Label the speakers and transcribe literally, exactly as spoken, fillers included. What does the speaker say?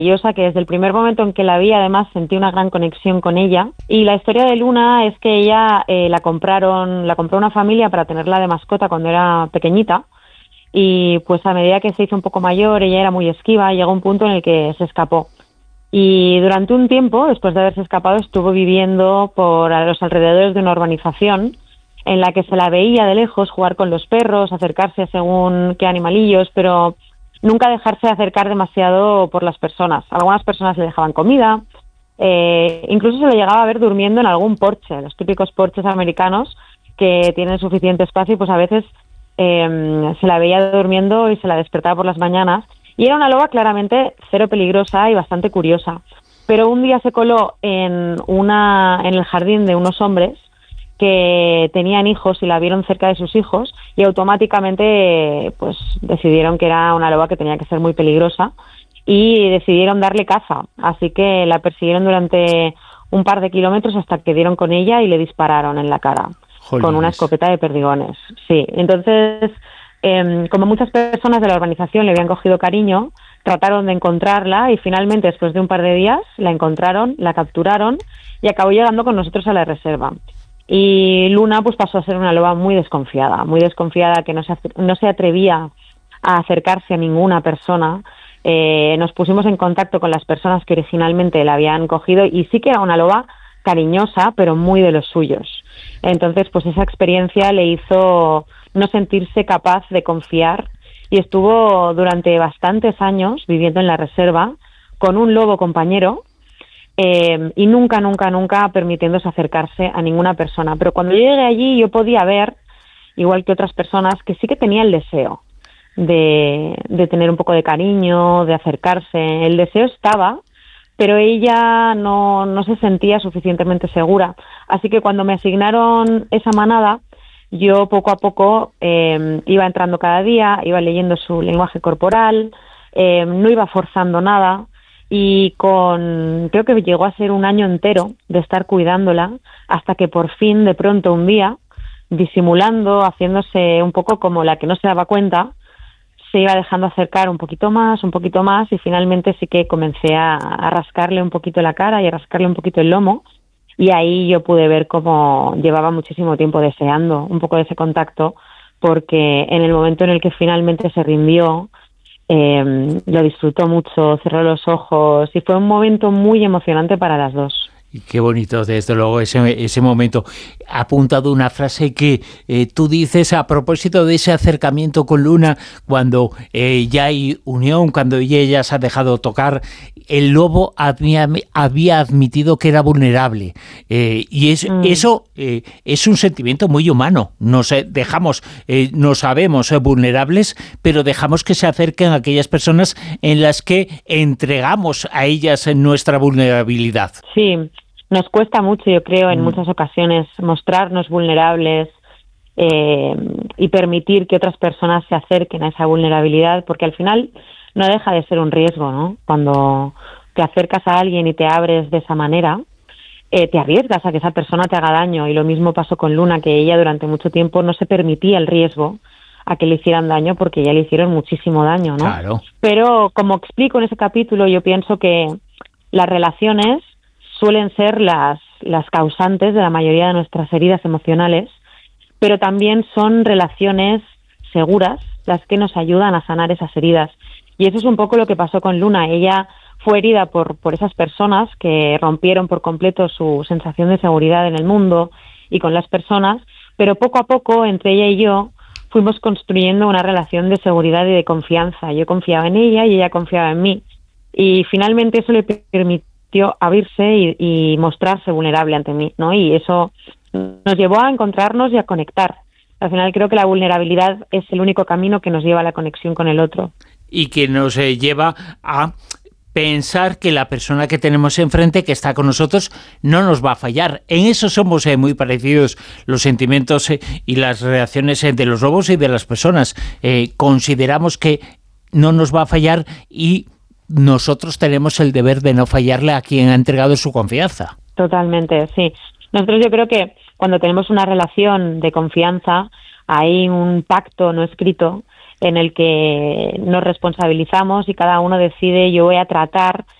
Speaker 1: maravillosa, que desde el primer momento en que la vi, además, sentí una gran conexión con ella. Y la historia de Luna es que ella eh, la compraron, la compró una familia para tenerla de mascota cuando era pequeñita. Y pues a medida que se hizo un poco mayor, ella era muy esquiva y llegó un punto en el que se escapó. Y durante un tiempo, después de haberse escapado, estuvo viviendo por a los alrededores de una urbanización en la que se la veía de lejos jugar con los perros, acercarse según qué animalillos, pero nunca dejarse acercar demasiado por las personas. Algunas personas le dejaban comida, eh, incluso se le llegaba a ver durmiendo en algún porche, los típicos porches americanos que tienen suficiente espacio, y pues a veces eh, se la veía durmiendo y se la despertaba por las mañanas. Y era una loba claramente cero peligrosa y bastante curiosa. Pero un día se coló en, una, en el jardín de unos hombres que tenían hijos y la vieron cerca de sus hijos, y automáticamente pues decidieron que era una loba que tenía que ser muy peligrosa y decidieron darle caza. Así que la persiguieron durante un par de kilómetros hasta que dieron con ella y le dispararon en la cara. Jolines. Con una escopeta de perdigones. Sí, entonces, eh, como muchas personas de la urbanización le habían cogido cariño, trataron de encontrarla y finalmente, después de un par de días, la encontraron, la capturaron y acabó llegando con nosotros a la reserva. Y Luna pues pasó a ser una loba muy desconfiada, muy desconfiada, que no se, no se atrevía a acercarse a ninguna persona. Eh, nos pusimos en contacto con las personas que originalmente la habían cogido y sí que era una loba cariñosa, pero muy de los suyos. Entonces, pues esa experiencia le hizo no sentirse capaz de confiar y estuvo durante bastantes años viviendo en la reserva con un lobo compañero. Eh, y nunca, nunca, nunca permitiéndose acercarse a ninguna persona. Pero cuando yo llegué allí, yo podía ver, igual que otras personas, que sí que tenía el deseo de, de tener un poco de cariño, de acercarse. El deseo estaba, pero ella no, no se sentía suficientemente segura. Así que cuando me asignaron esa manada, yo poco a poco eh, iba entrando cada día, iba leyendo su lenguaje corporal, eh, no iba forzando nada. Y con, creo que llegó a ser un año entero de estar cuidándola, hasta que por fin, de pronto, un día, disimulando, haciéndose un poco como la que no se daba cuenta, se iba dejando acercar un poquito más, un poquito más, y finalmente sí que comencé a, a rascarle un poquito la cara y a rascarle un poquito el lomo, y ahí yo pude ver cómo llevaba muchísimo tiempo deseando un poco de ese contacto, porque en el momento en el que finalmente se rindió, Eh, lo disfrutó mucho, cerró los ojos y fue un momento muy emocionante para las dos.
Speaker 2: Y qué bonito, desde luego, ese, ese momento. Ha apuntado una frase que eh, tú dices a propósito de ese acercamiento con Luna, cuando eh, ya hay unión, cuando ella se ha dejado tocar, el lobo había, había admitido que era vulnerable. Eh, y es, mm. eso eh, es un sentimiento muy humano. Nos eh, dejamos, eh, nos sabemos eh, vulnerables, pero dejamos que se acerquen a aquellas personas en las que entregamos a ellas nuestra vulnerabilidad.
Speaker 1: Sí. Nos cuesta mucho, yo creo, en mm. muchas ocasiones mostrarnos vulnerables eh, y permitir que otras personas se acerquen a esa vulnerabilidad, porque al final no deja de ser un riesgo, ¿no? Cuando te acercas a alguien y te abres de esa manera, eh, te arriesgas a que esa persona te haga daño. Y lo mismo pasó con Luna, que ella durante mucho tiempo no se permitía el riesgo a que le hicieran daño, porque ya le hicieron muchísimo daño, ¿no?
Speaker 2: Claro.
Speaker 1: Pero como explico en ese capítulo, yo pienso que las relaciones suelen ser las, las causantes de la mayoría de nuestras heridas emocionales, pero también son relaciones seguras las que nos ayudan a sanar esas heridas. Y eso es un poco lo que pasó con Luna. Ella fue herida por, por esas personas que rompieron por completo su sensación de seguridad en el mundo y con las personas, pero poco a poco, entre ella y yo, fuimos construyendo una relación de seguridad y de confianza. Yo confiaba en ella y ella confiaba en mí. Y finalmente eso le permitió abrirse y, y mostrarse vulnerable ante mí, ¿no? Y eso nos llevó a encontrarnos y a conectar. Al final creo que la vulnerabilidad es el único camino que nos lleva a la conexión con el otro.
Speaker 2: Y que nos eh, lleva a pensar que la persona que tenemos enfrente, que está con nosotros, no nos va a fallar. En eso somos eh, muy parecidos los sentimientos eh, y las reacciones eh, de los lobos y de las personas. Eh, consideramos que no nos va a fallar y nosotros tenemos el deber de no fallarle a quien ha entregado su confianza.
Speaker 1: Totalmente, sí. Nosotros yo creo que cuando tenemos una relación de confianza, hay un pacto no escrito en el que nos responsabilizamos y cada uno decide, yo voy a tratar